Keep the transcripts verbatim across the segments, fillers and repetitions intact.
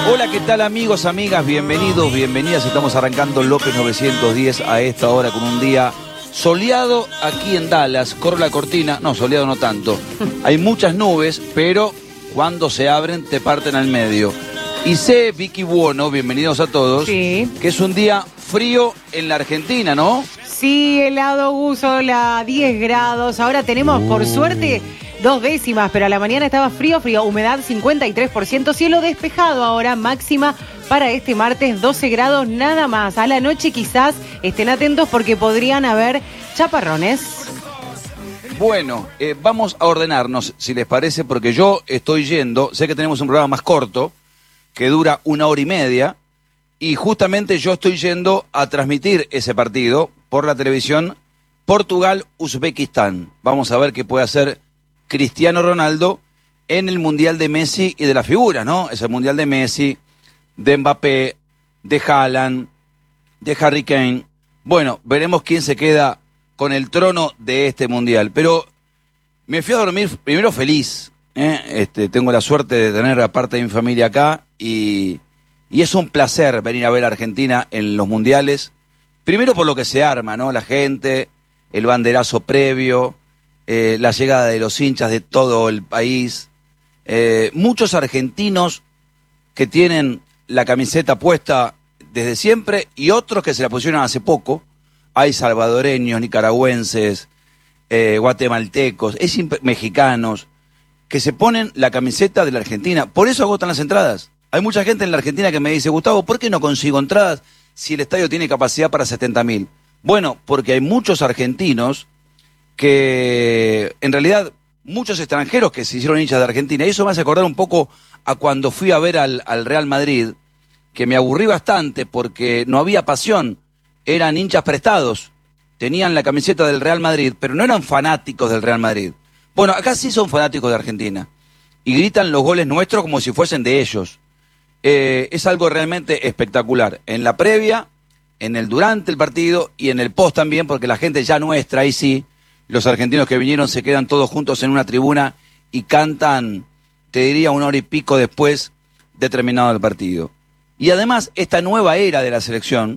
Hola, ¿qué tal amigos, amigas? Bienvenidos, bienvenidas. Estamos arrancando López novecientos diez a esta hora con un día soleado aquí en Dallas. Corre la cortina, no, soleado no tanto. Hay muchas nubes, pero cuando se abren te parten al medio. Y sé, Vicky Buono, bienvenidos a todos, sí, que es un día frío en la Argentina, ¿no? Sí, helado, Guso, la diez grados. Ahora tenemos, uh. por suerte, dos décimas, pero a la mañana estaba frío, frío, humedad cincuenta y tres por ciento, cielo despejado ahora, máxima para este martes doce grados nada más. A la noche quizás estén atentos porque podrían haber chaparrones. Bueno, eh, vamos a ordenarnos, si les parece, porque yo estoy yendo, sé que tenemos un programa más corto, que dura una hora y media, y justamente yo estoy yendo a transmitir ese partido por la televisión Portugal-Uzbekistán. Vamos a ver qué puede hacer Cristiano Ronaldo en el Mundial de Messi y de las figuras, ¿no? Es el Mundial de Messi, de Mbappé, de Haaland, de Harry Kane. Bueno, veremos quién se queda con el trono de este Mundial. Pero me fui a dormir primero feliz, ¿eh? Este, tengo la suerte de tener a parte de mi familia acá y, y es un placer venir a ver a Argentina en los Mundiales. Primero por lo que se arma, ¿no? La gente, el banderazo previo, eh, la llegada de los hinchas de todo el país. Eh, muchos argentinos que tienen la camiseta puesta desde siempre y otros que se la pusieron hace poco. Hay salvadoreños, nicaragüenses, eh, guatemaltecos, es mexicanos, que se ponen la camiseta de la Argentina. Por eso agotan las entradas. Hay mucha gente en la Argentina que me dice, Gustavo, ¿por qué no consigo entradas si el estadio tiene capacidad para setenta mil? Bueno, porque hay muchos argentinos que, en realidad, muchos extranjeros que se hicieron hinchas de Argentina. Y eso me hace acordar un poco a cuando fui a ver al, al Real Madrid, que me aburrí bastante porque no había pasión. Eran hinchas prestados, tenían la camiseta del Real Madrid, pero no eran fanáticos del Real Madrid. Bueno, acá sí son fanáticos de Argentina y gritan los goles nuestros como si fuesen de ellos. Eh, es algo realmente espectacular. En la previa, en el durante el partido y en el post también, porque la gente ya nuestra, ahí sí, los argentinos que vinieron se quedan todos juntos en una tribuna y cantan, te diría, una hora y pico después de terminado el partido. Y además, esta nueva era de la selección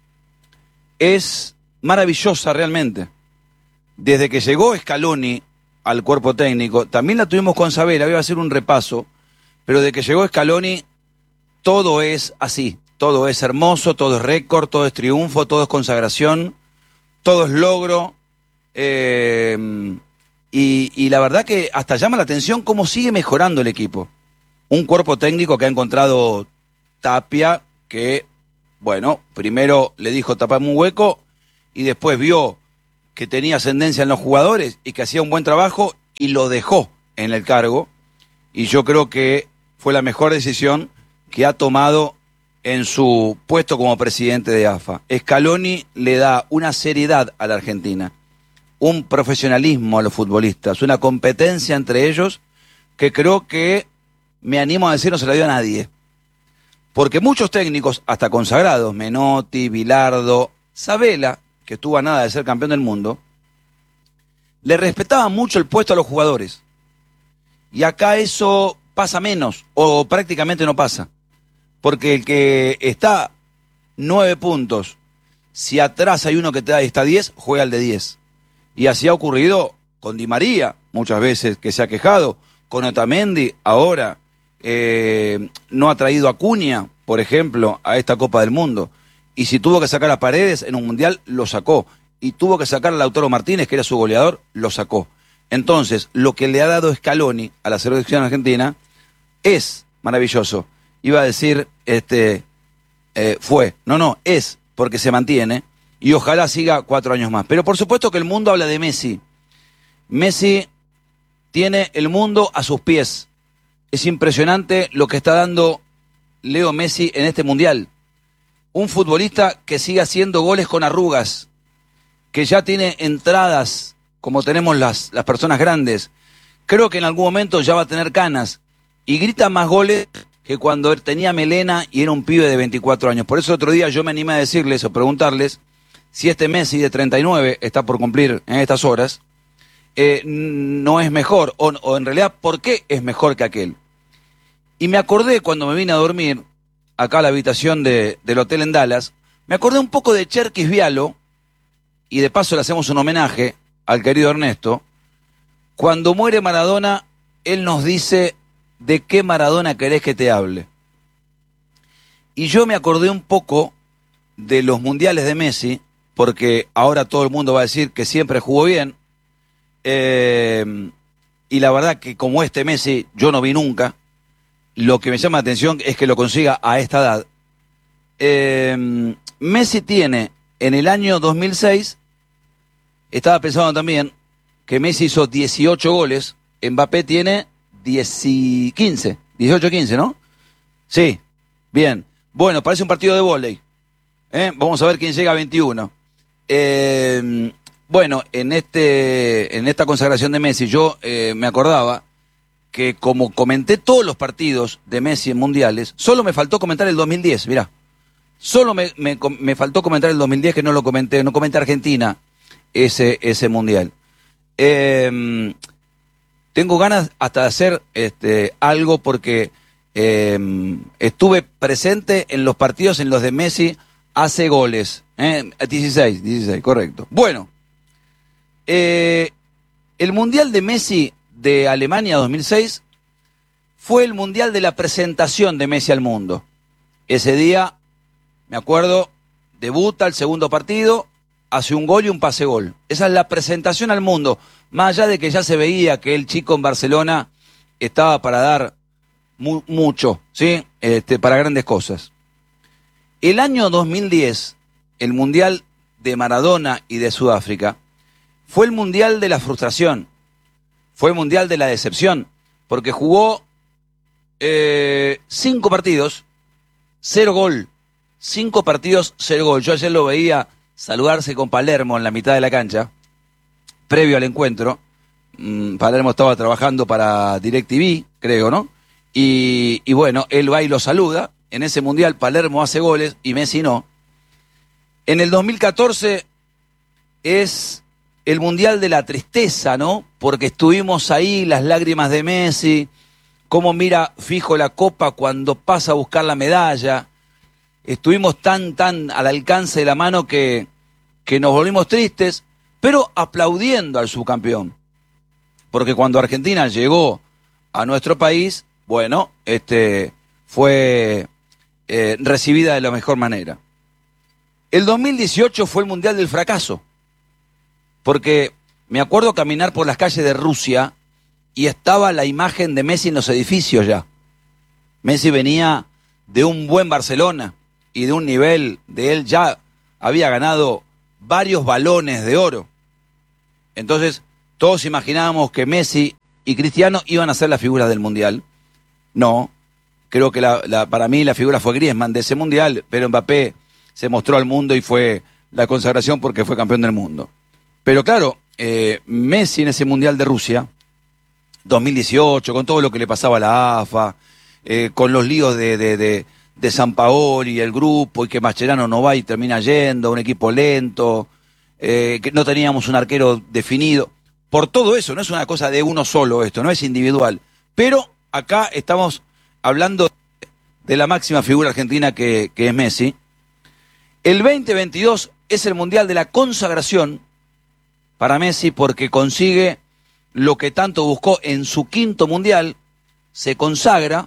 es maravillosa realmente. Desde que llegó Scaloni al cuerpo técnico, también la tuvimos con Sabela, voy a hacer un repaso, pero desde que llegó Scaloni, todo es así, todo es hermoso, todo es récord, todo es triunfo, todo es consagración, todo es logro, eh, y, y la verdad que hasta llama la atención cómo sigue mejorando el equipo. Un cuerpo técnico que ha encontrado Tapia, que, bueno, primero le dijo tapame un hueco, y después vio que tenía ascendencia en los jugadores y que hacía un buen trabajo, y lo dejó en el cargo, y yo creo que fue la mejor decisión que ha tomado en su puesto como presidente de A F A. Scaloni le da una seriedad a la Argentina, un profesionalismo a los futbolistas, una competencia entre ellos que creo que, me animo a decir, no se la dio a nadie. Porque muchos técnicos, hasta consagrados, Menotti, Bilardo, Sabela, que estuvo a nada de ser campeón del mundo, le respetaban mucho el puesto a los jugadores. Y acá eso pasa menos, o prácticamente no pasa. Porque el que está nueve puntos, si atrás hay uno que te da está diez, juega el de diez. Y así ha ocurrido con Di María, muchas veces que se ha quejado, con Otamendi, ahora eh, no ha traído a Acuña, por ejemplo, a esta Copa del Mundo. Y si tuvo que sacar a Paredes en un Mundial, lo sacó. Y tuvo que sacar a Lautaro Martínez, que era su goleador, lo sacó. Entonces, lo que le ha dado Scaloni a la selección argentina es maravilloso. Iba a decir, este, eh, fue. No, no, es, porque se mantiene. Y ojalá siga cuatro años más. Pero por supuesto que el mundo habla de Messi. Messi tiene el mundo a sus pies. Es impresionante lo que está dando Leo Messi en este Mundial. Un futbolista que sigue haciendo goles con arrugas, que ya tiene entradas, como tenemos las, las personas grandes. Creo que en algún momento ya va a tener canas. Y grita más goles que cuando él tenía melena y era un pibe de veinticuatro años. Por eso otro día yo me animé a decirles o preguntarles si este Messi de treinta y nueve, está por cumplir en estas horas, eh, no es mejor, o, o en realidad, ¿por qué es mejor que aquel? Y me acordé cuando me vine a dormir acá a la habitación de, del hotel en Dallas, me acordé un poco de Cherkis Vialo, y de paso le hacemos un homenaje al querido Ernesto. Cuando muere Maradona, él nos dice, ¿de qué Maradona querés que te hable? Y yo me acordé un poco de los mundiales de Messi, porque ahora todo el mundo va a decir que siempre jugó bien, eh, y la verdad que como este Messi yo no vi nunca. Lo que me llama la atención es que lo consiga a esta edad. Eh, Messi tiene en el año dos mil seis, estaba pensando también que Messi hizo dieciocho goles, Mbappé tiene diez, quince, dieciocho quince, ¿no? Sí, bien. Bueno, parece un partido de vóley. ¿Eh? Vamos a ver quién llega a veintiuno. Eh, bueno, en este en esta consagración de Messi yo eh, me acordaba que como comenté todos los partidos de Messi en mundiales, solo me faltó comentar el dos mil diez, mirá. Solo me, me, me faltó comentar el dos mil diez, que no lo comenté, no comenté Argentina ese, ese mundial. Eh, tengo ganas hasta de hacer este, algo porque eh, estuve presente en los partidos en los de Messi hace goles. ¿eh? dieciséis, dieciséis, correcto. Bueno, eh, el mundial de Messi de Alemania dos mil seis fue el mundial de la presentación de Messi al mundo. Ese día, me acuerdo, debuta el segundo partido, hace un gol y un pase gol. Esa es la presentación al mundo, más allá de que ya se veía que el chico en Barcelona estaba para dar mu mucho, ¿sí? Este, para grandes cosas. El año dos mil diez, el mundial de Maradona y de Sudáfrica, fue el mundial de la frustración. Fue el mundial de la decepción, porque jugó eh, cinco partidos, cero gol. Cinco partidos, cero gol. Yo ayer lo veía saludarse con Palermo en la mitad de la cancha, previo al encuentro. Mm, Palermo estaba trabajando para DirecTV, creo, ¿no? Y, y bueno, él va y lo saluda. En ese mundial Palermo hace goles y Messi no. En el dos mil catorce es el mundial de la tristeza, ¿no? Porque estuvimos ahí, las lágrimas de Messi, cómo mira fijo la copa cuando pasa a buscar la medalla. Estuvimos tan, tan al alcance de la mano que, que nos volvimos tristes, pero aplaudiendo al subcampeón. Porque cuando Argentina llegó a nuestro país, bueno, este, fue eh, recibida de la mejor manera. El dos mil dieciocho fue el mundial del fracaso. Porque me acuerdo caminar por las calles de Rusia y estaba la imagen de Messi en los edificios ya. Messi venía de un buen Barcelona y de un nivel de él, ya había ganado varios balones de oro. Entonces, todos imaginábamos que Messi y Cristiano iban a ser las figuras del Mundial. No, creo que la, la, para mí la figura fue Griezmann de ese Mundial, pero Mbappé se mostró al mundo y fue la consagración porque fue campeón del mundo. Pero claro, eh, Messi en ese Mundial de Rusia, dos mil dieciocho, con todo lo que le pasaba a la A F A, eh, con los líos de, de, de, de Sampaoli y el grupo, y que Mascherano no va y termina yendo, un equipo lento, eh, que no teníamos un arquero definido. Por todo eso, no es una cosa de uno solo esto, no es individual. Pero acá estamos hablando de la máxima figura argentina que, que es Messi. El veinte veintidós es el Mundial de la consagración para Messi porque consigue lo que tanto buscó en su quinto Mundial, se consagra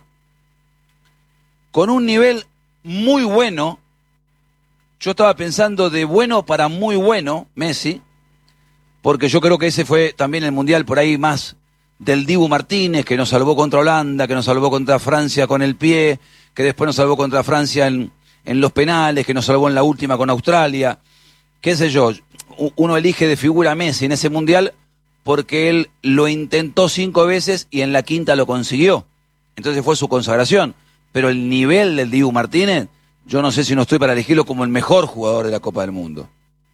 con un nivel muy bueno. Yo estaba pensando de bueno para muy bueno, Messi, porque yo creo que ese fue también el Mundial por ahí más del Dibu Martínez, que nos salvó contra Holanda, que nos salvó contra Francia con el pie, que después nos salvó contra Francia en, en los penales, que nos salvó en la última con Australia, qué sé yo. Uno elige de figura a Messi en ese Mundial porque él lo intentó cinco veces y en la quinta lo consiguió. Entonces fue su consagración. Pero el nivel del Dibu Martínez, yo no sé si no estoy para elegirlo como el mejor jugador de la Copa del Mundo.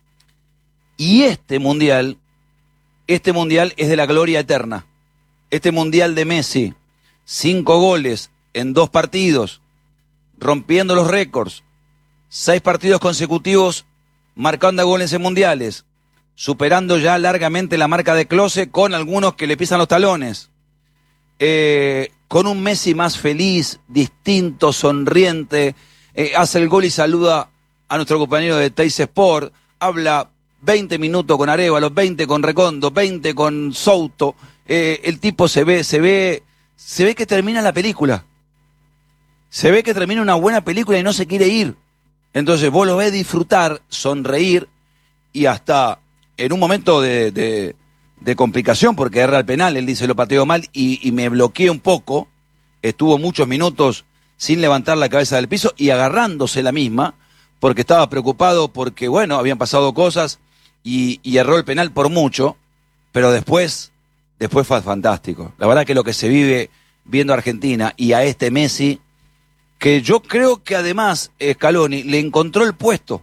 Y este Mundial, este Mundial es de la gloria eterna. Este Mundial de Messi, cinco goles en dos partidos, rompiendo los récords, seis partidos consecutivos marcando goles en mundiales, superando ya largamente la marca de Klose con algunos que le pisan los talones, eh, con un Messi más feliz, distinto, sonriente, eh, hace el gol y saluda a nuestro compañero de Teis Sport, habla veinte minutos con Arévalo, veinte con Recondo, veinte con Souto, eh, el tipo se ve, se ve, se ve que termina la película, se ve que termina una buena película y no se quiere ir. Entonces vos lo ves disfrutar, sonreír y hasta en un momento de, de, de complicación, porque erra el penal, él dice lo pateo mal y, y me bloqueé un poco, estuvo muchos minutos sin levantar la cabeza del piso y agarrándose la misma, porque estaba preocupado porque, bueno, habían pasado cosas y, y erró el penal por mucho, pero después, después fue fantástico. La verdad que lo que se vive viendo a Argentina y a este Messi, que yo creo que además Scaloni le encontró el puesto.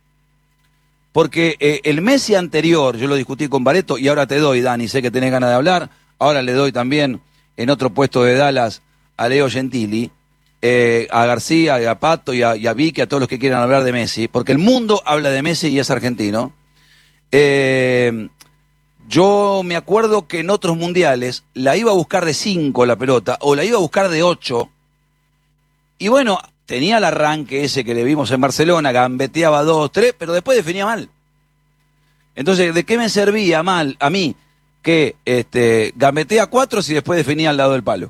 Porque eh, el Messi anterior, yo lo discutí con Bareto y ahora te doy, Dani, sé que tenés ganas de hablar, ahora le doy también en otro puesto de Dallas a Leo Gentili, eh, a García, a Pato y a, y a Vicky, a todos los que quieran hablar de Messi, porque el mundo habla de Messi y es argentino. Eh, yo me acuerdo que en otros mundiales la iba a buscar de cinco la pelota, o la iba a buscar de ocho. Y bueno, tenía el arranque ese que le vimos en Barcelona, gambeteaba dos, tres, pero después definía mal. Entonces, ¿de qué me servía mal a mí que este, gambetea cuatro si después definía al lado del palo?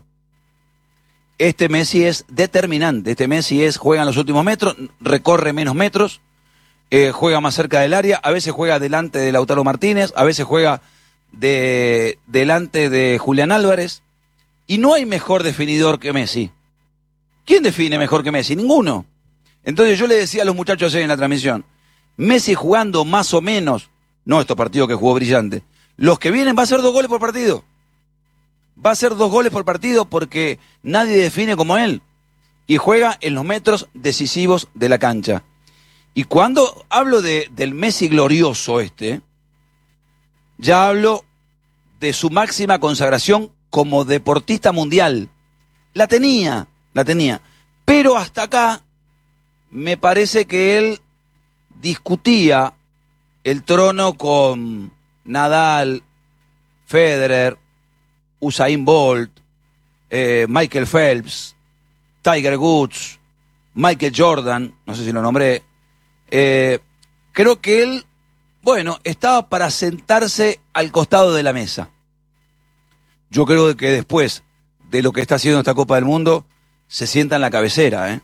Este Messi es determinante, este Messi es, juega en los últimos metros, recorre menos metros, eh, juega más cerca del área, a veces juega delante de Lautaro Martínez, a veces juega de, delante de Julián Álvarez, y no hay mejor definidor que Messi. ¿Quién define mejor que Messi? Ninguno. Entonces yo le decía a los muchachos en la transmisión, Messi jugando más o menos, no estos partidos que jugó brillante, los que vienen va a ser dos goles por partido. Va a ser dos goles por partido porque nadie define como él. Y juega en los metros decisivos de la cancha. Y cuando hablo de, del Messi glorioso este, ya hablo de su máxima consagración como deportista mundial. La tenía. La tenía. Pero hasta acá me parece que él discutía el trono con Nadal, Federer, Usain Bolt, eh, Michael Phelps, Tiger Woods, Michael Jordan, no sé si lo nombré. Eh, creo que él, bueno, estaba para sentarse al costado de la mesa. Yo creo que después de lo que está haciendo esta Copa del Mundo, se sienta en la cabecera, ¿eh?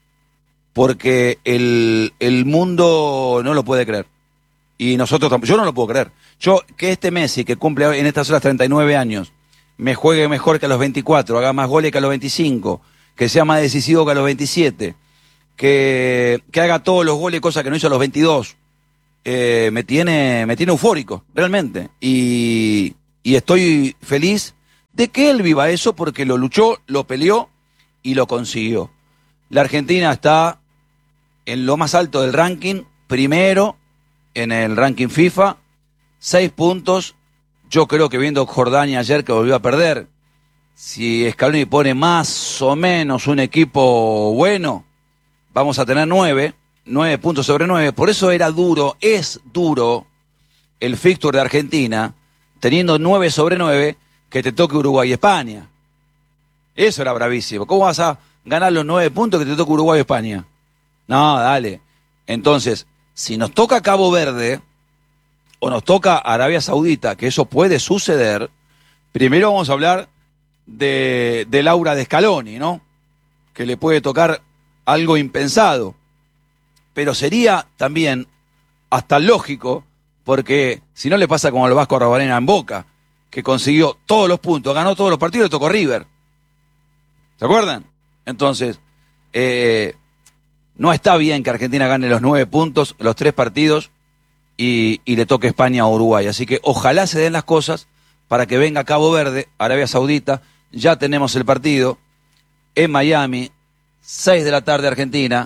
Porque el, el mundo no lo puede creer. Y nosotros tampoco. Yo no lo puedo creer. Yo, que este Messi, que cumple en estas horas treinta y nueve años, me juegue mejor que a los veinticuatro, haga más goles que a los veinticinco, que sea más decisivo que a los veintisiete, que, que haga todos los goles, cosa que no hizo a los veintidós, eh, me tiene, me tiene eufórico, realmente. Y, y estoy feliz de que él viva eso porque lo luchó, lo peleó y lo consiguió. La Argentina está en lo más alto del ranking, primero en el ranking FIFA, seis puntos. Yo creo que viendo Jordania ayer que volvió a perder, si Scaloni pone más o menos un equipo bueno, vamos a tener nueve, nueve puntos sobre nueve. Por eso era duro, es duro el fixture de Argentina, teniendo nueve sobre nueve, que te toque Uruguay y España. Eso era bravísimo. ¿Cómo vas a ganar los nueve puntos que te toca Uruguay y España? No, dale. Entonces, si nos toca Cabo Verde o nos toca Arabia Saudita, que eso puede suceder, primero vamos a hablar de, de Laura de Scaloni, ¿no? Que le puede tocar algo impensado. Pero sería también hasta lógico, porque si no le pasa como al Vasco Arrabanera en Boca, que consiguió todos los puntos, ganó todos los partidos y le tocó River. ¿Se acuerdan? Entonces, eh, no está bien que Argentina gane los nueve puntos, los tres partidos, y, y le toque España o Uruguay. Así que ojalá se den las cosas para que venga Cabo Verde, Arabia Saudita. Ya tenemos el partido en Miami, seis de la tarde Argentina,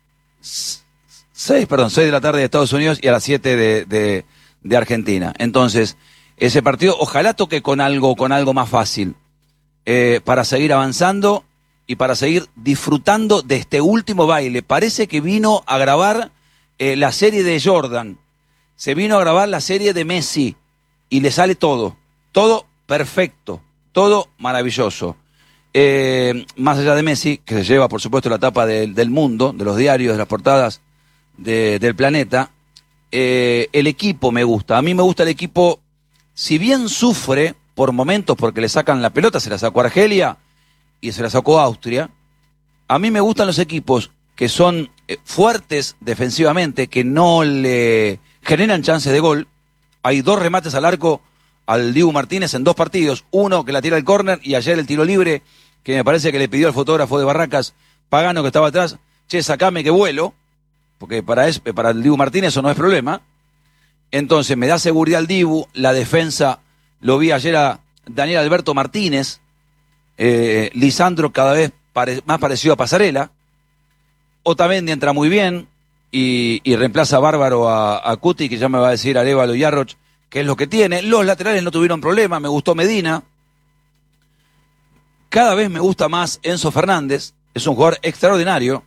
seis, perdón, seis de la tarde de Estados Unidos y a las siete de, de, de Argentina. Entonces, ese partido ojalá toque con algo, con algo más fácil. Eh, para seguir avanzando y para seguir disfrutando de este último baile. Parece que vino a grabar eh, la serie de Jordan, se vino a grabar la serie de Messi y le sale todo, todo perfecto, todo maravilloso. Eh, más allá de Messi, que se lleva, por supuesto, la tapa de, del mundo, de los diarios, de las portadas de, del planeta, eh, el equipo me gusta. A mí me gusta el equipo, si bien sufre por momentos porque le sacan la pelota, se la sacó Argelia y se la sacó Austria. A mí me gustan los equipos que son eh, fuertes defensivamente, que no le generan chances de gol. Hay dos remates al arco al Dibu Martínez en dos partidos, uno que la tira al córner y ayer el tiro libre, que me parece que le pidió al fotógrafo de Barracas, Pagano, que estaba atrás, che, sacame que vuelo, porque para, es, para el Dibu Martínez eso no es problema. Entonces me da seguridad al Dibu, la defensa, lo vi ayer a Daniel Alberto Martínez, eh, Lisandro cada vez pare, más parecido a Pasarela, Otamendi entra muy bien y, y reemplaza a Bárbaro a, a Cuti, que ya me va a decir Arévalo y Arroch, que es lo que tiene. Los laterales no tuvieron problema, me gustó Medina. Cada vez me gusta más Enzo Fernández, es un jugador extraordinario.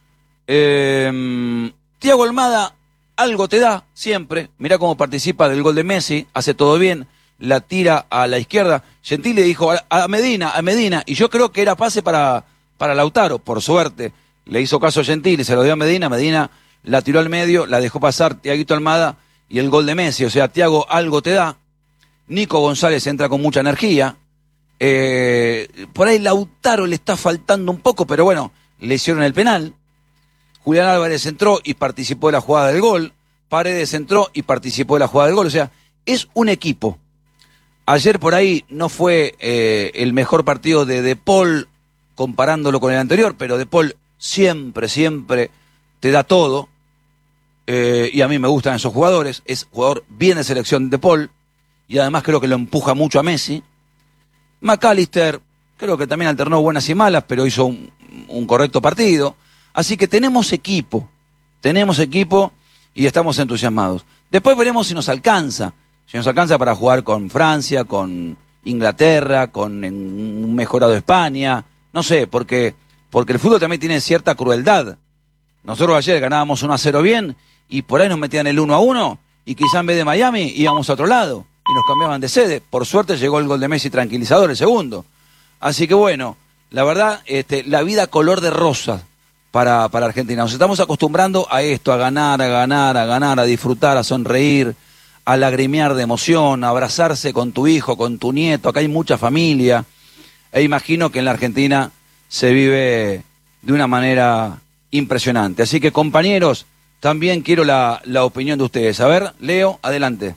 Eh, Thiago Almada, algo te da, siempre. Mirá cómo participa del gol de Messi, hace todo bien, la tira a la izquierda. Gentile dijo a, a Medina, a Medina, y yo creo que era pase para, para Lautaro, por suerte. Le hizo caso a Gentile, se lo dio a Medina, Medina la tiró al medio, la dejó pasar Thiaguito Almada, y el gol de Messi, o sea, Thiago algo te da. Nico González entra con mucha energía. Eh, por ahí Lautaro le está faltando un poco, pero bueno, le hicieron el penal. Julián Álvarez entró y participó de la jugada del gol. Paredes entró y participó de la jugada del gol. O sea, es un equipo. Ayer por ahí no fue eh, el mejor partido de De Paul comparándolo con el anterior, pero De Paul siempre, siempre te da todo. Eh, y a mí me gustan esos jugadores. Es jugador bien de selección De Paul. Y además creo que lo empuja mucho a Messi. McAllister, creo que también alternó buenas y malas, pero hizo un, un correcto partido. Así que tenemos equipo. Tenemos equipo y estamos entusiasmados. Después veremos si nos alcanza. Si nos alcanza para jugar con Francia, con Inglaterra, con un mejorado España. No sé, porque, porque el fútbol también tiene cierta crueldad. Nosotros ayer ganábamos uno a cero bien y por ahí nos metían el uno a uno y quizá en vez de Miami íbamos a otro lado y nos cambiaban de sede. Por suerte llegó el gol de Messi tranquilizador, el segundo. Así que bueno, la verdad, este, la vida color de rosa para, para Argentina. Nos estamos acostumbrando a esto, a ganar, a ganar, a ganar, a disfrutar, a sonreír, a lagrimear de emoción, a abrazarse con tu hijo, con tu nieto. Acá hay mucha familia. E imagino que en la Argentina se vive de una manera impresionante. Así que, compañeros, también quiero la, la opinión de ustedes. A ver, Leo, adelante.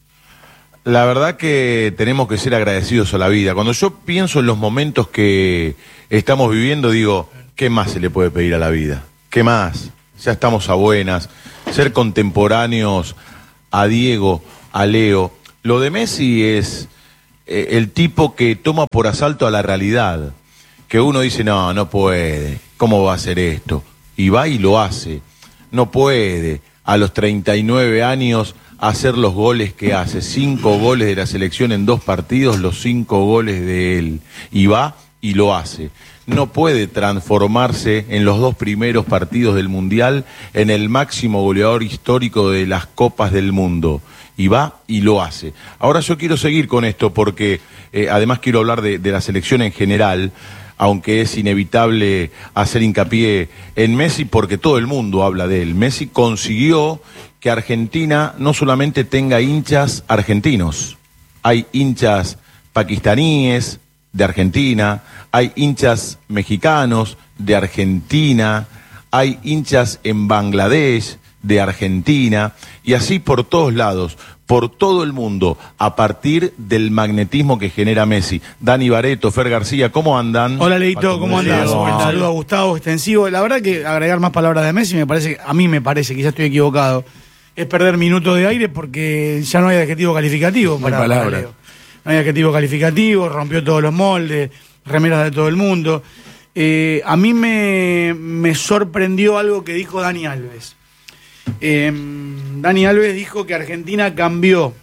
La verdad que tenemos que ser agradecidos a la vida. Cuando yo pienso en los momentos que estamos viviendo, digo, ¿qué más se le puede pedir a la vida? ¿Qué más? Ya estamos a buenas. Ser contemporáneos a Diego, a Leo. Lo de Messi es eh, el tipo que toma por asalto a la realidad. Que uno dice, no, no puede. ¿Cómo va a hacer esto? Y va y lo hace. No puede a los treinta y nueve años hacer los goles que hace. Cinco goles de la selección en dos partidos, los cinco goles de él. Y va y lo hace. No puede transformarse en los dos primeros partidos del Mundial en el máximo goleador histórico de las Copas del Mundo. Y va y lo hace. Ahora yo quiero seguir con esto porque eh, además quiero hablar de, de la selección en general, aunque es inevitable hacer hincapié en Messi porque todo el mundo habla de él. Messi consiguió que Argentina no solamente tenga hinchas argentinos, hay hinchas pakistaníes de Argentina, hay hinchas mexicanos de Argentina, hay hinchas en Bangladesh de Argentina, y así por todos lados, por todo el mundo, a partir del magnetismo que genera Messi. Dani Bareto, Fer García, ¿cómo andan? Hola Leito, ¿cómo andas? Saludos a Gustavo, extensivo. La verdad que agregar más palabras de Messi me parece, a mí me parece, quizás estoy equivocado, es perder minutos de aire porque ya no hay adjetivo calificativo para, no hay palabra. para Leo. No hay adjetivo calificativo, rompió todos los moldes, remeras de todo el mundo. Eh, a mí me, me sorprendió algo que dijo Dani Alves. Eh, Dani Alves dijo que Argentina cambió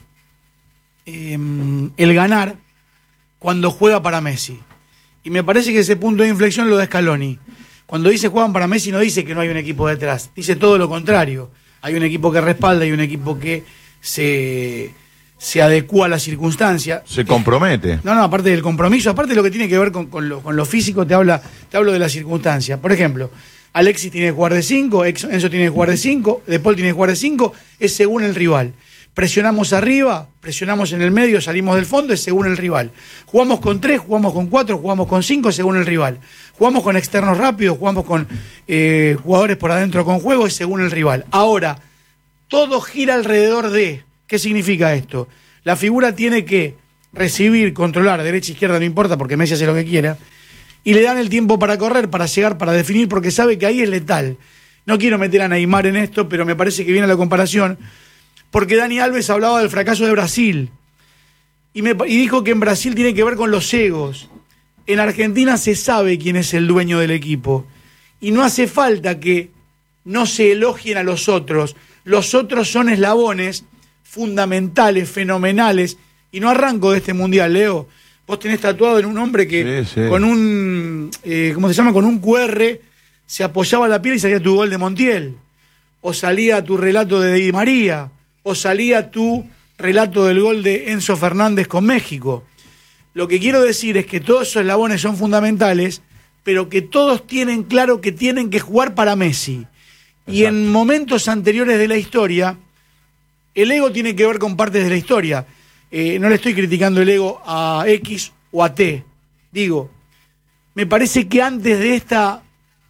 eh, el ganar cuando juega para Messi. Y me parece que ese punto de inflexión lo da Scaloni. Cuando dice juegan para Messi no dice que no hay un equipo detrás, dice todo lo contrario. Hay un equipo que respalda, hay un equipo que se... se adecua a la circunstancia. Se compromete. No, no, aparte del compromiso, aparte de lo que tiene que ver con, con, lo, con lo físico, te, habla, te hablo de la circunstancia. Por ejemplo, Alexis tiene que jugar de cinco, Enzo tiene que jugar de cinco, De Paul tiene que jugar de cinco, es según el rival. Presionamos arriba, presionamos en el medio, salimos del fondo, es según el rival. Jugamos con tres, jugamos con cuatro, jugamos con cinco, según el rival. Jugamos con externos rápidos, jugamos con eh, jugadores por adentro con juego, es según el rival. Ahora, todo gira alrededor de... ¿Qué significa esto? La figura tiene que recibir, controlar, derecha, izquierda, no importa, porque Messi hace lo que quiera, y le dan el tiempo para correr, para llegar, para definir, porque sabe que ahí es letal. No quiero meter a Neymar en esto, pero me parece que viene la comparación, porque Dani Alves hablaba del fracaso de Brasil, y, me, y dijo que en Brasil tiene que ver con los egos. En Argentina se sabe quién es el dueño del equipo, y no hace falta que no se elogien a los otros. Los otros son eslabones fundamentales, fenomenales, y no arranco de este mundial, Leo. Vos tenés tatuado en un hombre que sí, sí. con un, eh, ¿cómo se llama? Con un cu erre se apoyaba la piel y salía tu gol de Montiel, o salía tu relato de Di María, o salía tu relato del gol de Enzo Fernández con México. Lo que quiero decir es que todos esos eslabones son fundamentales, pero que todos tienen claro que tienen que jugar para Messi. Exacto. Y en momentos anteriores de la historia, el ego tiene que ver con partes de la historia. Eh, no le estoy criticando el ego a X o a T. Digo, me parece que antes de esta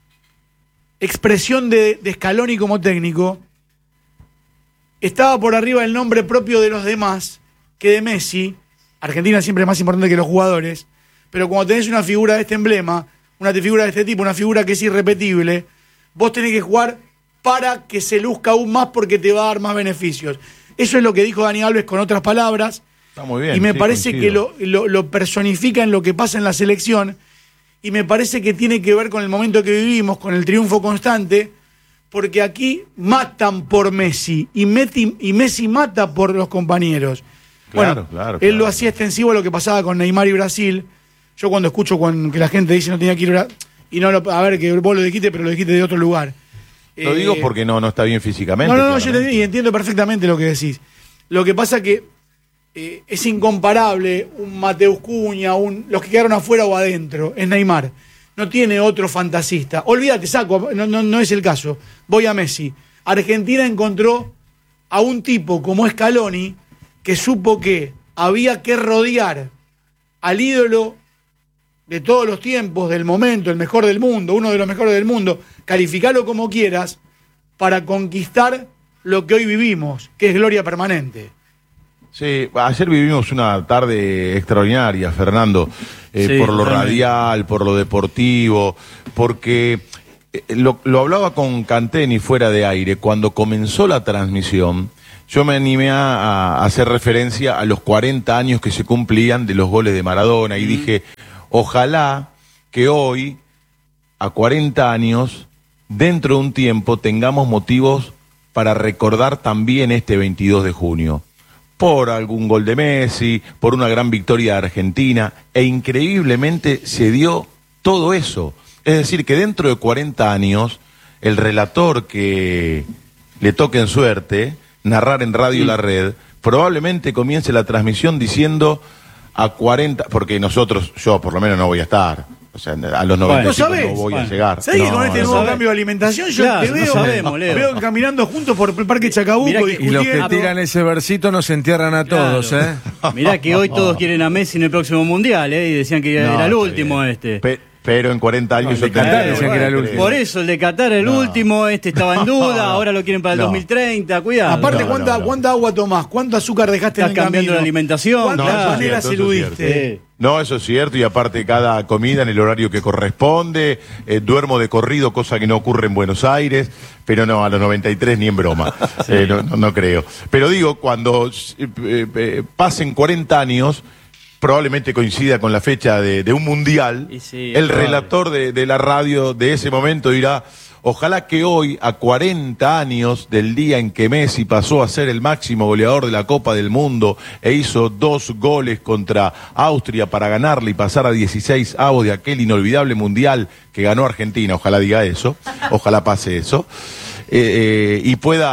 expresión de, de Scaloni como técnico, estaba por arriba el nombre propio de los demás que de Messi. Argentina siempre es más importante que los jugadores, pero cuando tenés una figura de este emblema, una figura de este tipo, una figura que es irrepetible, vos tenés que jugar para que se luzca aún más porque te va a dar más beneficios. Eso es lo que dijo Dani Alves con otras palabras. Está muy bien, y me sí, parece coincido. que lo, lo, lo personifica en lo que pasa en la selección, y me parece que tiene que ver con el momento que vivimos, con el triunfo constante, porque aquí matan por Messi, y Messi, y Messi mata por los compañeros. Claro, bueno, claro, él claro. lo hacía extensivo a lo que pasaba con Neymar y Brasil. Yo cuando escucho con, que la gente dice no tenía que ir a, y no lo, a ver, que vos lo dijiste, pero lo dijiste de otro lugar. Lo eh, digo porque no, no está bien físicamente. No, no, no, yo claramente. te, y entiendo perfectamente lo que decís. Lo que pasa que eh, es incomparable un Mateus Cunha, un, los que quedaron afuera o adentro, es Neymar. No tiene otro fantasista. Olvídate, saco, no, no, no es el caso. Voy a Messi. Argentina encontró a un tipo como Scaloni que supo que había que rodear al ídolo de todos los tiempos, del momento, el mejor del mundo, uno de los mejores del mundo, calificarlo como quieras, para conquistar lo que hoy vivimos, que es gloria permanente. Sí, ayer vivimos una tarde extraordinaria, Fernando, eh, Sí, por lo realmente. radial, por lo deportivo, porque eh, lo, lo hablaba con Canteni fuera de aire, cuando comenzó la transmisión, yo me animé a, a hacer referencia a los cuarenta años que se cumplían de los goles de Maradona, y mm. dije, ojalá que hoy, a cuarenta años, dentro de un tiempo, tengamos motivos para recordar también este veintidós de junio. Por algún gol de Messi, por una gran victoria de Argentina, e increíblemente se dio todo eso. Es decir, que dentro de cuarenta años, el relator que le toque en suerte narrar en Radio sí. La Red, probablemente comience la transmisión diciendo a cuarenta, porque nosotros, yo por lo menos no voy a estar, o sea, a los noventa ¿No no voy bueno. a llegar. ¿Sabés no, que con este no, nuevo no. cambio de alimentación yo Claro, te no veo, sabemos, Leo. veo caminando juntos por el Parque Chacabuco Mirá que- Y discutiendo? los que tiran ese versito nos entierran a Claro. todos, ¿eh? Mirá que hoy todos quieren a Messi en el próximo Mundial, ¿eh? Y decían que No, era el está último bien. este. Pe- pero en cuarenta años No, yo el de Qatar tendré- decían que era el último. Por eso, el de Qatar el No. último, este estaba en duda, No. ahora lo quieren para el No. dos mil treinta, cuidado. Aparte, No, ¿cuánta, no, no. ¿cuánta agua tomás? ¿Cuánto azúcar dejaste Estás en el cambiando camino? la alimentación, ¿Cuántas No, eso es maneras cierto, eso es eludiste? Sí. No, eso es cierto, y aparte cada comida en el horario que corresponde, eh, duermo de corrido, cosa que no ocurre en Buenos Aires, pero no, a los noventa y tres ni en broma, eh, no, no, no creo. Pero digo, cuando eh, eh, pasen cuarenta años, probablemente coincida con la fecha de, de un mundial, Y sí, el probable. relator de, de la radio de ese momento dirá, ojalá que hoy, a cuarenta años del día en que Messi pasó a ser el máximo goleador de la Copa del Mundo e hizo dos goles contra Austria para ganarle y pasar a dieciséis avos de aquel inolvidable mundial que ganó Argentina, ojalá diga eso, ojalá pase eso, eh, eh, y pueda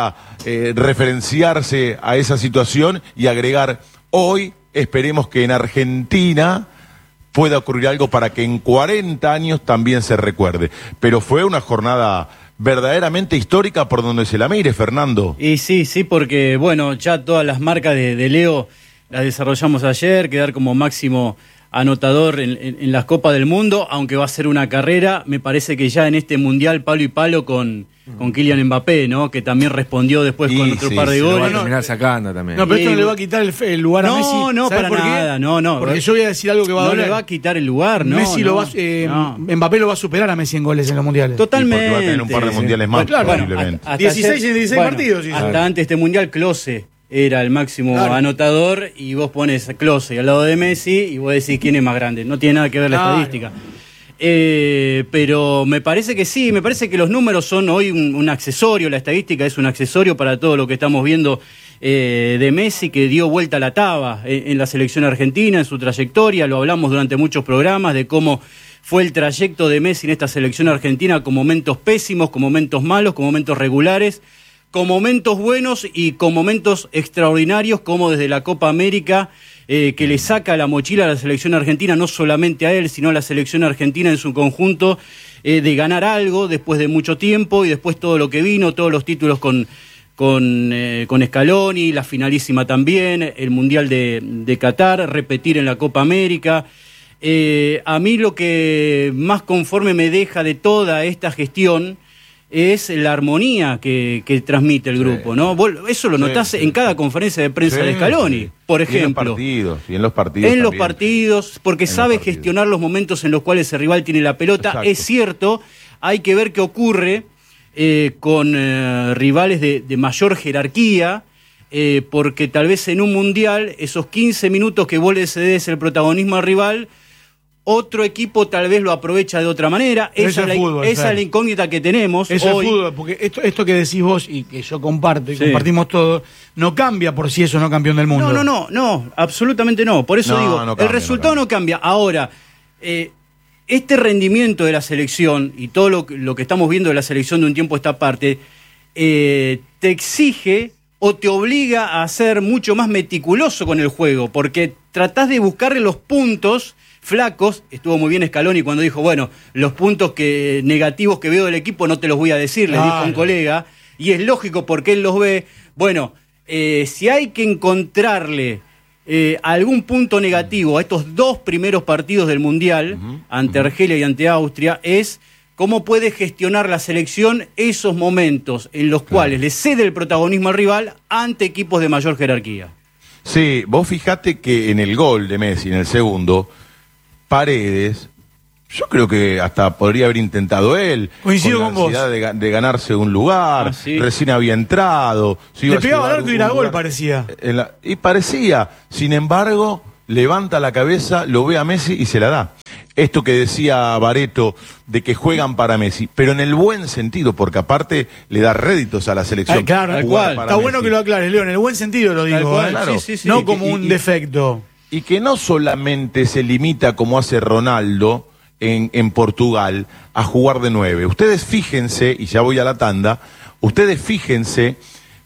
eh, referenciarse a esa situación y agregar, hoy esperemos que en Argentina pueda ocurrir algo para que en cuarenta años también se recuerde. Pero fue una jornada verdaderamente histórica por donde se la mire, Fernando. Y sí, sí, porque bueno, ya todas las marcas de, de Leo las desarrollamos ayer, quedar como máximo anotador en, en, en las Copas del Mundo, aunque va a ser una carrera, me parece que ya en este Mundial palo y palo con, con Kylian Mbappé, ¿no? Que también respondió después Y con otro sí, par de sí, lo goles. Van a terminar sacando también. No, pero esto Y- no le va a quitar el, el lugar a No, Messi. no, ¿Sabes para por qué? nada, no, no. Porque yo voy a decir algo que va a no doler. le va a quitar el lugar, ¿no? Messi no, lo va, eh, no. Mbappé lo va a superar a Messi en goles en los mundiales. Totalmente. Y porque va a tener un par de mundiales más, Bueno, posiblemente. hasta- hasta dieciséis ayer- en dieciséis partidos, sí. Hasta Claro. antes de este mundial, Klose era el máximo Claro. anotador y vos pones a Klose al lado de Messi y vos decís quién es más grande. No tiene nada que ver la Claro. estadística. Eh, pero me parece que sí, me parece que los números son hoy un, un accesorio, la estadística es un accesorio para todo lo que estamos viendo eh, de Messi, que dio vuelta a la taba en, en la selección argentina, en su trayectoria. Lo hablamos durante muchos programas de cómo fue el trayecto de Messi en esta selección argentina, con momentos pésimos, con momentos malos, con momentos regulares, con momentos buenos y con momentos extraordinarios, como desde la Copa América, eh, que le saca la mochila a la selección argentina, no solamente a él, sino a la selección argentina en su conjunto, eh, de ganar algo después de mucho tiempo y después todo lo que vino, todos los títulos con, con, eh, con Scaloni, la finalísima también, el Mundial de, de Qatar, repetir en la Copa América. Eh, a mí lo que más conforme me deja de toda esta gestión es la armonía que, que transmite el grupo, ¿no? Vos eso lo Sí, notás sí. en cada conferencia de prensa Sí, de Scaloni, sí. por Y en los ejemplo. partidos, y en los partidos En los también. partidos, porque En los sabe partidos. gestionar los momentos en los cuales el rival tiene la pelota. Exacto. Es cierto, hay que ver qué ocurre eh, con eh, rivales de, de mayor jerarquía, eh, porque tal vez en un mundial, esos quince minutos que vos le cedes el protagonismo al rival, otro equipo tal vez lo aprovecha de otra manera. Pero Esa, eso es es la, fútbol, esa Fer. es la incógnita que tenemos Eso hoy. es fútbol, porque esto, esto que decís vos y que yo comparto y Sí. compartimos todos, no cambia por si eso no campeón del mundo. No, no, no, no, absolutamente no. Por eso No, digo, no el cambia, resultado no no cambia. Ahora, eh, este rendimiento de la selección y todo lo, que- lo que estamos viendo de la selección de un tiempo a esta parte, eh, te exige o te obliga a ser mucho más meticuloso con el juego, porque tratás de buscarle los puntos flacos. Estuvo muy bien Scaloni cuando dijo, bueno, los puntos que negativos que veo del equipo no te los voy a decir, le dijo a un Claro. colega, y es lógico porque él los ve. Bueno, eh, si hay que encontrarle eh, algún punto negativo a estos dos primeros partidos del Mundial, ante Argelia y ante Austria, es cómo puede gestionar la selección esos momentos en los cuales le cede el protagonismo al rival ante equipos de mayor jerarquía. Sí, vos fijate que en el gol de Messi, en el segundo, Paredes, yo creo que hasta podría haber intentado él. Coincido la con vos. ansiedad de, ga- de ganarse un lugar, Ah, sí. recién había entrado. se iba Le a pegaba llevar al arco y un era gol, lugar. parecía. En la- y parecía, sin embargo, levanta la cabeza, lo ve a Messi y se la da. Esto que decía Bareto de que juegan para Messi, pero en el buen sentido, porque aparte le da réditos a la selección. Ah, claro, jugar tal cual. para Está bueno Messi. que lo aclares, Leo, en el buen sentido lo digo, Tal cual, ¿eh? claro. sí, sí, sí. No Y- como y- un y- defecto. Y que no solamente se limita como hace Ronaldo en, en Portugal a jugar de nueve. Ustedes fíjense, y ya voy a la tanda, ustedes fíjense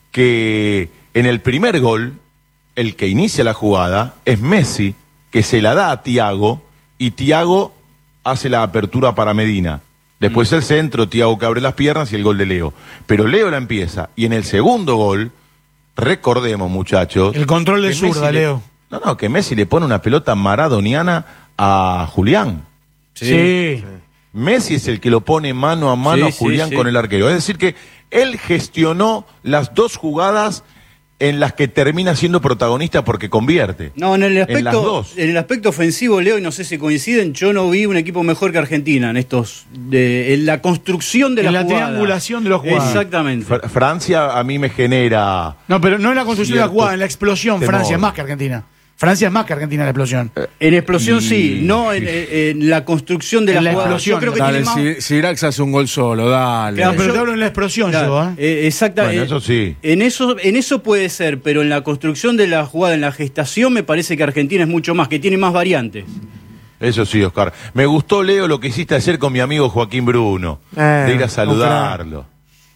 que en el primer gol, el que inicia la jugada es Messi, que se la da a Thiago, y Thiago hace la apertura para Medina. Después el centro, Thiago que abre las piernas y el gol de Leo. Pero Leo la empieza, y en el segundo gol, recordemos muchachos... El control de que Messi zurda, le- Leo. No, no, que Messi le pone una pelota maradoniana a Julián. Sí. Messi es el que lo pone mano a mano Sí, a Julián sí, sí. con el arquero. Es decir, que él gestionó las dos jugadas en las que termina siendo protagonista porque convierte. No, en el En las aspecto, dos. en el aspecto ofensivo, Leo, y no sé si coinciden, yo no vi un equipo mejor que Argentina en estos, de, en la construcción de En la la jugada. triangulación de los jugadas. Exactamente. Fra- Francia a mí me genera... No, pero no en la construcción de la Cierto jugada, en la explosión. temor. Francia es más que Argentina. Francia es más que Argentina en la explosión. En explosión Y- sí, no en, en- en la construcción de En la, la jugada. explosión, Yo creo que Dale, tiene más... si, si Irak se hace un gol solo, dale. Claro, pero yo- te hablo en la explosión Claro, yo, ¿eh? eh, exacta- Bueno, eh, eso sí. En eso, en eso puede ser, pero en la construcción de la jugada, en la gestación, me parece que Argentina es mucho más, que tiene más variantes. Eso sí, Oscar. Me gustó, Leo, lo que hiciste ayer con mi amigo Joaquín Bruno. Eh, de ir a un saludarlo.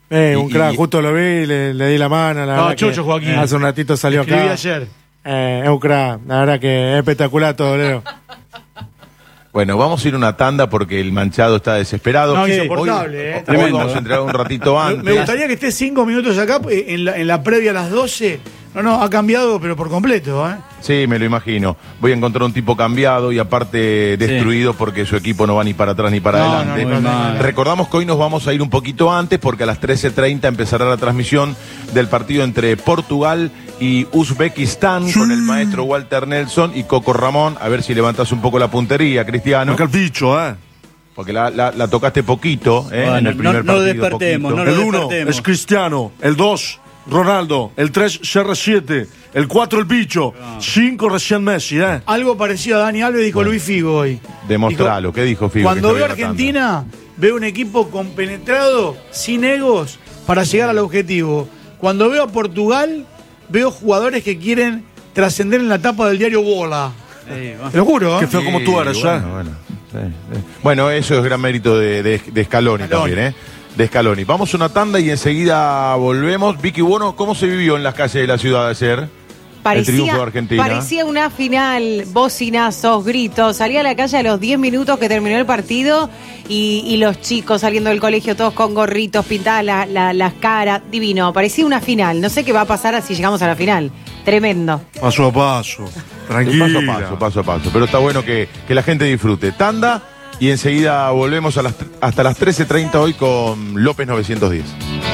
Eh, Y- un crack, y- justo lo vi, le, le di la mano. La No, verdad chocho, que Joaquín. Hace un ratito salió Escribí acá. ayer. Eh, es un crack, la verdad que es espectacular todo, Leo. Bueno, vamos a ir a una tanda porque el manchado está desesperado. No, Hoy- insoportable, eh, hoy tremendo, vamos eh. a entregar un ratito Me- antes. Me gustaría que esté cinco minutos acá eh, en la, en la previa a las doce. No, no, ha cambiado, pero por completo, ¿eh? Sí, me lo imagino. Voy a encontrar un tipo cambiado y aparte destruido porque su equipo no va ni para atrás ni para No, adelante. no, no, no, no. Recordamos que hoy nos vamos a ir un poquito antes porque a las trece treinta empezará la transmisión del partido entre Portugal y Uzbekistán con el maestro Walter Nelson y Coco Ramón. A ver si levantas un poco la puntería, Cristiano. Acá el bicho, ¿eh? Porque la, la- la tocaste poquito ¿eh? Bueno, en el primer no- no lo partido. despertemos, poquito. no El lo uno despertemos. es Cristiano, el dos Ronaldo, el tres C R siete, el cuatro el bicho, cinco recién Messi, ¿eh? Algo parecido a Dani Alves dijo Luis Figo hoy. Demostralo. Dijo, ¿Qué dijo Figo? Cuando Que veo está bien la Argentina, veo un equipo compenetrado, sin egos, para llegar al objetivo. Cuando veo a Portugal, veo jugadores que quieren trascender en la tapa del diario Bola. Sí, va. Te lo juro, ¿eh? Qué feo como tú eres, bueno, ¿eh? Bueno, sí, sí. Bueno, eso es gran mérito de, de, de Scaloni, Scaloni. también, ¿eh? De Scaloni. Vamos a una tanda y enseguida volvemos. Vicky Bono, ¿cómo se vivió en las calles de la ciudad de ayer? el triunfo de Parecía, Argentina. parecía una final, bocinazos, gritos. Salí a la calle a los diez minutos que terminó el partido y, y los chicos saliendo del colegio todos con gorritos, pintadas la- la- las caras. Divino, parecía una final. No sé qué va a pasar si llegamos a la final. Tremendo. Paso a paso, tranquila. Paso a paso, paso a paso. Pero está bueno que, que la gente disfrute. Tanda y enseguida volvemos a las, hasta las trece treinta hoy con López novecientos diez.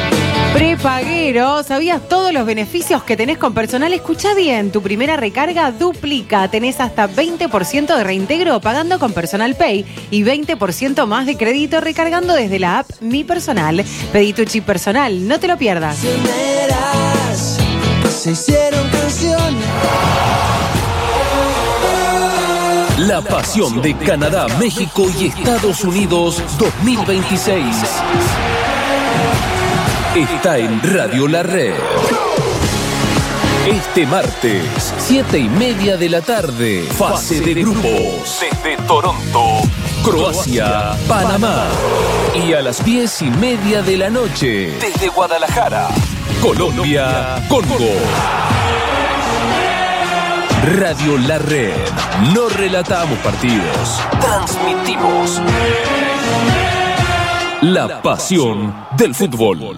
Prepaguero, ¿sabías todos los beneficios que tenés con personal? Escucha bien, tu primera recarga duplica. Tenés hasta veinte por ciento de reintegro pagando con Personal Pay y veinte por ciento más de crédito recargando desde la app Mi Personal. Pedí tu chip personal, no te lo pierdas. Cancioneras, se hicieron canciones. La pasión de Canadá, México y Estados Unidos dos mil veintiséis. Está en Radio La Red. Este martes, siete y media de la tarde, fase de grupos. Desde Toronto, Croacia, Panamá. Y a las diez y media de la noche, desde Guadalajara, Colombia, Congo. Radio La Red. No relatamos partidos, transmitimos la pasión del fútbol.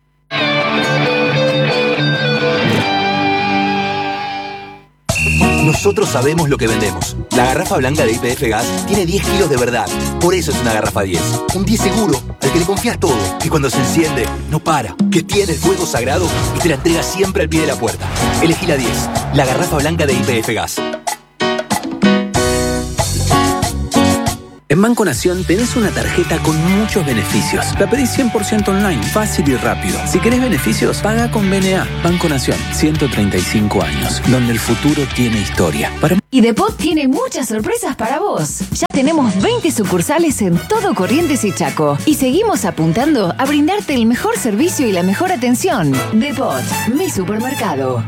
Nosotros sabemos lo que vendemos. La garrafa blanca de Y P F Gas tiene diez kilos de verdad. Por eso es una garrafa diez. Un diez seguro, al que le confías todo. Que cuando se enciende, no para. Que tiene el fuego sagrado y te la entrega siempre al pie de la puerta. Elegí la diez. La garrafa blanca de Y P F Gas. En Banco Nación tenés una tarjeta con muchos beneficios. La pedís cien por ciento online, fácil y rápido. Si querés beneficios, paga con B N A. Banco Nación, ciento treinta y cinco años, donde el futuro tiene historia. Para... Y Depot tiene muchas sorpresas para vos. Ya tenemos veinte sucursales en todo Corrientes y Chaco. Y seguimos apuntando a brindarte el mejor servicio y la mejor atención. Depot, mi supermercado.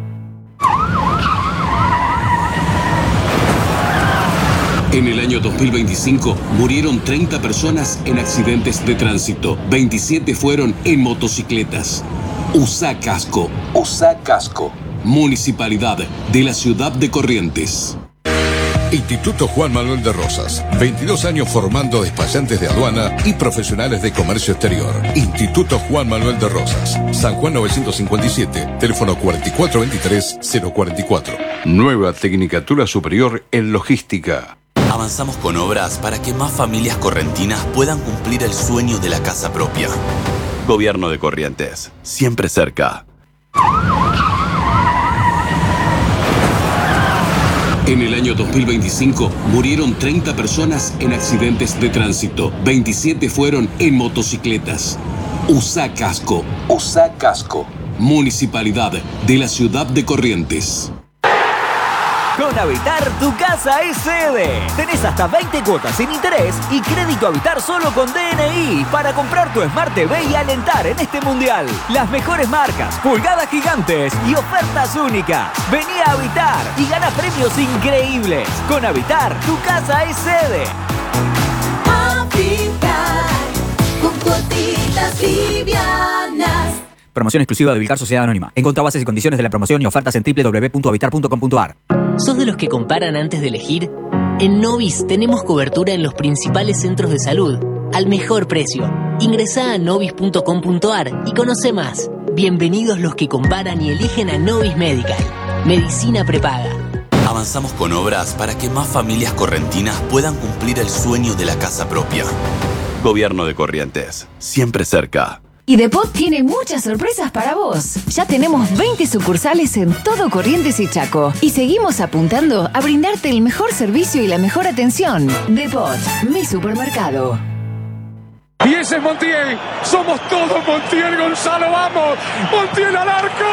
En el año dos mil veinticinco murieron treinta personas en accidentes de tránsito. veintisiete fueron en motocicletas. Usa casco. Usa casco. Municipalidad de la ciudad de Corrientes. Instituto Juan Manuel de Rosas. veintidós años formando despachantes de aduana y profesionales de comercio exterior. Instituto Juan Manuel de Rosas. San Juan novecientos cincuenta y siete. Teléfono cuatro cuatro dos tres cero cuatro cuatro. Nueva Tecnicatura Superior en Logística. Avanzamos con obras para que más familias correntinas puedan cumplir el sueño de la casa propia. Gobierno de Corrientes. Siempre cerca. En el año dos mil veinticinco murieron treinta personas en accidentes de tránsito. veintisiete fueron en motocicletas. Usa casco. Usa casco. Municipalidad de la ciudad de Corrientes. Con Habitar, tu casa es sede. Tenés hasta veinte cuotas sin interés y crédito Habitar solo con D N I para comprar tu Smart T V y alentar en este mundial. Las mejores marcas, pulgadas gigantes y ofertas únicas. Vení a Habitar y gana premios increíbles. Con Habitar, tu casa es sede. Habitar, con cuotitas livianas. Promoción exclusiva de Vilcar Sociedad Anónima. Encontrá bases y condiciones de la promoción y ofertas en doble u doble u doble u punto habitar punto com punto a r. ¿Sos de los que comparan antes de elegir? En Novis tenemos cobertura en los principales centros de salud, al mejor precio. Ingresá a novis punto com punto a r y conoce más. Bienvenidos los que comparan y eligen a Novis Medical. Medicina prepaga. Avanzamos con obras para que más familias correntinas puedan cumplir el sueño de la casa propia. Gobierno de Corrientes, siempre cerca. Y Depot tiene muchas sorpresas para vos. Ya tenemos veinte sucursales en todo Corrientes y Chaco. Y seguimos apuntando a brindarte el mejor servicio y la mejor atención. Depot, mi supermercado. Y ese es Montiel. Somos todos Montiel, Gonzalo. ¡Vamos! ¡Montiel al arco!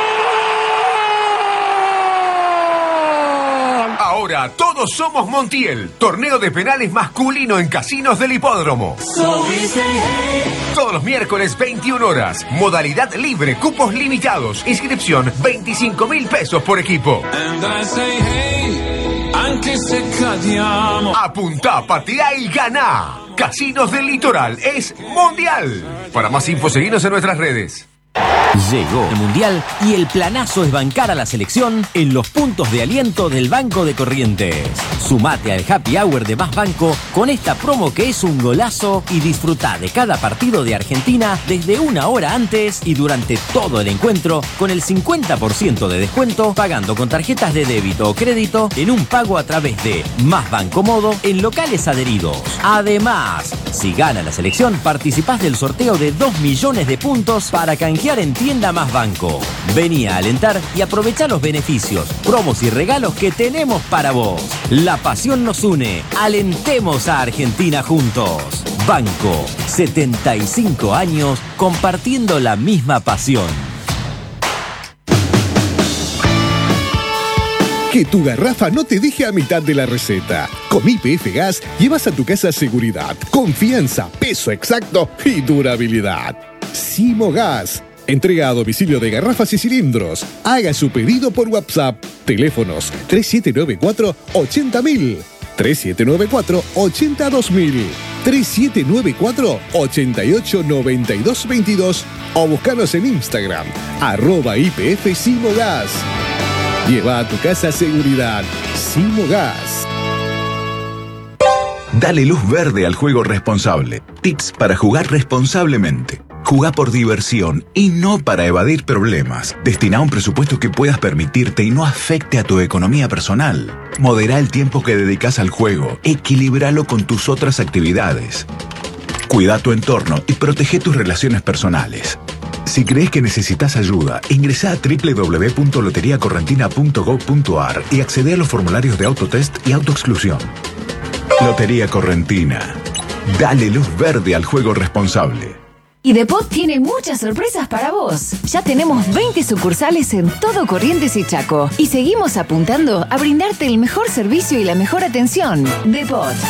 Ahora todos somos Montiel. Torneo de penales masculino en casinos del hipódromo. Todos los miércoles veintiuna horas. Modalidad libre, cupos limitados. Inscripción veinticinco mil pesos por equipo. Apuntá, patea y ganá. Casinos del Litoral es mundial. Para más info, seguinos en nuestras redes. Llegó el Mundial y el planazo es bancar a la selección en los puntos de aliento del Banco de Corrientes. Sumate al Happy Hour de Más Banco con esta promo que es un golazo y disfrutá de cada partido de Argentina desde una hora antes y durante todo el encuentro con el cincuenta por ciento de descuento pagando con tarjetas de débito o crédito en un pago a través de Más Banco Modo en locales adheridos. Además, si gana la selección, participás del sorteo de dos millones de puntos para canjear en Tienda Más Banco. Vení a alentar y aprovechá los beneficios, promos y regalos que tenemos para vos. La pasión nos une. Alentemos a Argentina juntos. Banco, setenta y cinco años compartiendo la misma pasión. Que tu garrafa no te deje a mitad de la receta. Con Y P F Gas llevas a tu casa seguridad, confianza, peso exacto y durabilidad. Simogas. Entrega a domicilio de garrafas y cilindros. Haga su pedido por WhatsApp. Teléfonos tres siete nueve cuatro, ochenta mil, tres siete nueve cuatro, ochenta dos mil, tres siete nueve cuatro, ochenta y ocho, noventa y dos veintidós o buscanos en Instagram, arroba I P F Simogas. Lleva a tu casa seguridad. Simogas. Dale luz verde al juego responsable. Tips para jugar responsablemente. Jugá por diversión y no para evadir problemas. Destina un presupuesto que puedas permitirte y no afecte a tu economía personal. Modera el tiempo que dedicas al juego. Equilíbralo con tus otras actividades. Cuida tu entorno y protege tus relaciones personales. Si crees que necesitas ayuda, ingresa a doble u doble u doble u punto lotería correntina punto gob punto a r y accede a los formularios de autotest y autoexclusión. Lotería Correntina. Dale luz verde al juego responsable. Y Depot tiene muchas sorpresas para vos. Ya tenemos veinte sucursales en todo Corrientes y Chaco. Y seguimos apuntando a brindarte el mejor servicio y la mejor atención. Depot,